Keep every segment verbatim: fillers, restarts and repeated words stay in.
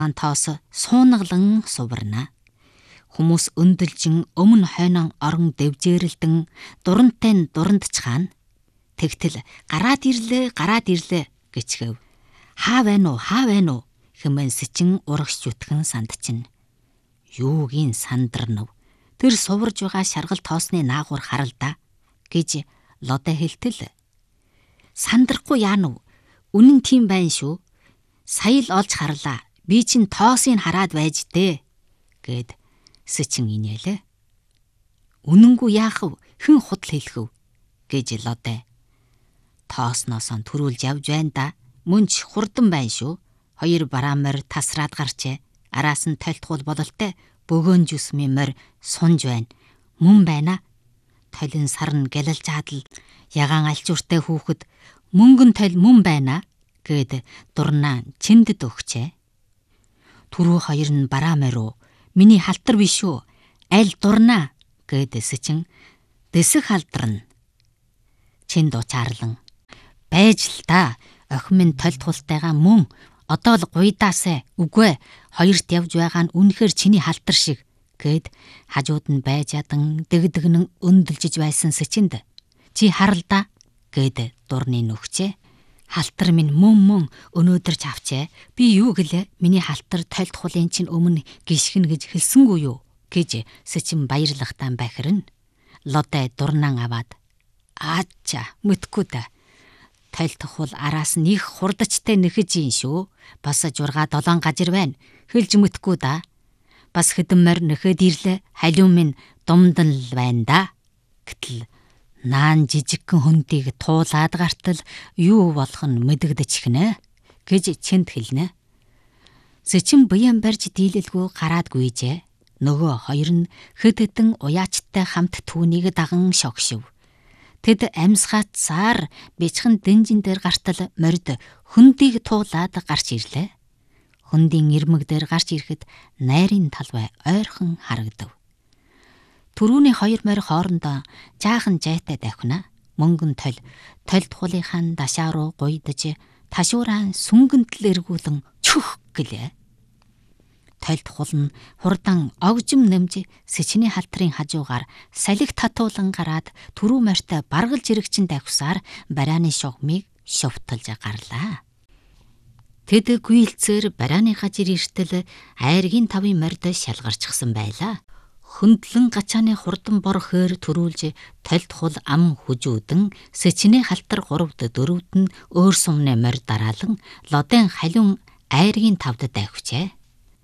тоос суунаглан суварна. Хүмүүс өндөлжин өмнө хойноо орон дэвжээрэлдэн дурантай нь дурандчхаана. Тэгтэл гараад ирлээ, гараад ирлээ гэчгэв. Хаа байна уу, хаа байна уу хэмээн сэчин урагш зүтгэн сандчин. Юугийн сандарнав. Тэр суварж байгаа шаргал тоосны наагур харалда гэж лодэ хэлтэл. Сандрахгүй яана уу? Үнэн тийм байна шүү. Сая л олж харлаа. Би чинь тоосыг хараад байж дээ гэд сэчин инээлээ. Үнэнгүй яах вэ? Хэн худал хэлэхв гэж лодэ. Тоосноос нь төрүүлж явж байна да. Мөнч хурдан байна шүү. Хоёр бараамар тасраад гарчээ. Араас нь тольтгуул бололтой бөгөөнд жүсми морь сунж байна. Мөн байна. Толин сарн гэлэлж хадал ягаан алчууртай хүүхэд мөнгөн тол мөн байна гэд дурнаа чиндэд өгчээ. Түрүү хоёр нь бараамар уу? Миний халтар биш үү? Аль дурнаа гэд сэчин дэсэх халдарна. Чин дуучаарлан байж л та охин минь тольтгуултайгаа мөн одоо л гуйдаасаа үгүй хоёрт явж байгаа нь үнэхээр чиний халтар шиг гэд хажууд нь байж ядан дэгдэгнэн өндөлжиж байсан сэчинд чи харалда гэд дурны нүгчээ. Халтар минь мөн мөн өнөөдөр ч авчээ. Би юу гэлээ? Миний халтар тольтгуулын чинь өмнө гიშгэн гэж хэлсэнгүй юу гэж сэчин баярлахтан бахирна. Лодэ дурнан аваад аача мэдгүй да. Тольтгуул араас нь их хурдчтай нэхэж ийн шүү. Бас журга долоон гажир байна. Хэлж мэдгүй да. Бас хэдэн морь нэхэд ирлээ. Халиун минь думдан л байна да. Гэтэл наан жижигхэн хөндийг туулаад гартал юу болох нь мэдэгдэж гинэ гэж чинд хэлнэ. Сэчин буян барьж дийлэлгүй гараад гүйжээ. Нөгөө хоёр нь хэд хэдэн уяачтай хамт түүнийг даган шогшив. Тэд амьсгаацаар бичхэн дэнжин дээр гартал морьд хөндийг туулаад гарч ирлээ. Хөндийн ирмэг дээр гарч ирэхэд найрын талбай ойрхон харагдав. Түрүүний хоёр морь хоорондоо жаахан жайтай давхина. Мөнгөн тол тольтгуулынхаа дашаа руу гуйдаж ташуураа сүнгэнтэл эргүүлэн чүх гэлээ. Тольтгуул нь хурдан огжим нэмж сэчний халтрын хажуугаар салхи татуулан гараад түрүү морьтой баргалж ирэгчин давхсаар барааны шугмыг шовтолж гарлаа. Тэд гүйлцээр барааны хажир иртэл айргийн тавын морьд шалгарчихсан байлаа. Хөндлөн гачааны хурдан бор хойр төрүүлж тольтгуул ам хүжүүдэн сэчний халтар гуравд дөрөвд нь өөр сумны морь дараалан лодын халиун айргийн тавд давхжээ.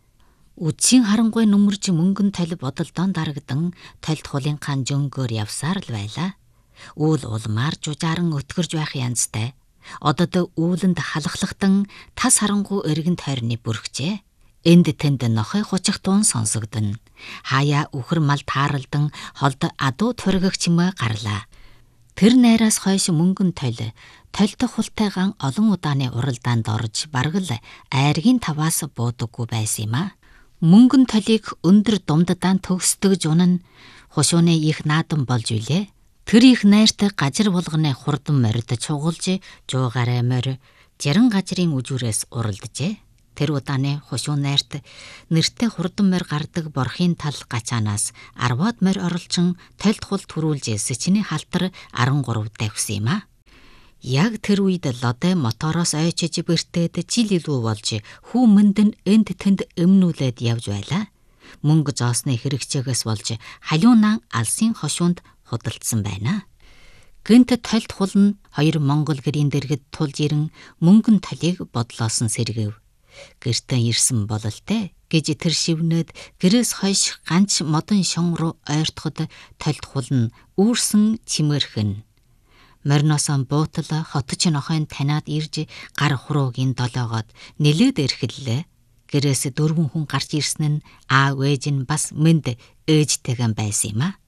Үдшийн харангуй нүмерж мөнгөн тол бодолдоон дарагдан тольтгуулын хаан жөнгөөр явсаар л байлаа. Үүл улмаар жужааран өтгөрж байх янзтай. Одод үүлэнд халахлахтан тас харангуй өргөн тойрны бүрхжээ. Энд тэнд нохой хучих дуун сонсогдно. Хаяа үхэр мал тааралдан холд адуу тургагч юм гарлаа. Тэр найраас хойш мөнгөн тол тольтгуултайгаан олон удааны уралдаанд орж баргал айргийн таваас буудаггүй байсан юм а. Мөнгөн толыг өндөр думдадаан төгсдөг жунан хушууны их наадам болж үлээ. Тэр их найртай гажир булганы хурдан морьд чугулж жуугаарай морь жаран гажрын үжүүрээс уралджээ. Тэр удааны хушуун найрт нэртэй хурдан морь гардаг борхийн тал гачаанаас арваад морь оролцсон тольтгуул төрүүлж сэчний халтар арван гурав давхсан юм а. Яг тэр үед лодэ мотороос ойчиж бэртээд жил илүү болж хүү мэнд нь энд тэнд эмнүүлээд явж байлаа. Мөнгө зоосны хэрэгчээгээс болж халиунаа алсын хошуунд худалдсан байна. Гэнт тольтгуул нь хоёр монгол гэрийн дэргэд тулж ирэн мөнгөн толыг бодлоосон сэргэв. Гэртэн ирсэн бололтой гэж тэр шивнээд гэрээс хойш ганч модон шон руу ойртоход тольтгуул нь үүрсэн чимэрхэн. Морносон буутал хотч нохойн таниад ирж гар хуруугийн долоогоод нэлээд эрхэллээ. Гэрээс дөрвөн хүн гарч ирсэн нь аав ээж нь бас мэнд ээжтэйгэн байсан юм а.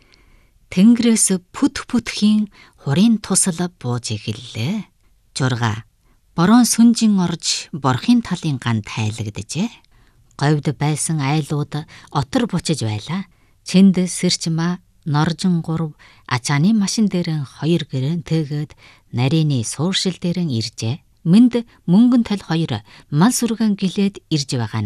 Тэнгэрээс пүт пүтхийн хурын тусал бууж эхэллээ. Журга борон сүнжин орж борхийн талын ган тайлагджээ. Говьд байсан айлууд отор бучиж байлаа. Чинд сэрчмаа норжин гурав ачааны машин дээрэн хоёр гэрэн тэгээд нарийн сууршил дээрэн иржээ. Минд мөнгөн толь хоёр мал сүргэн гэлээд ирж байгаа.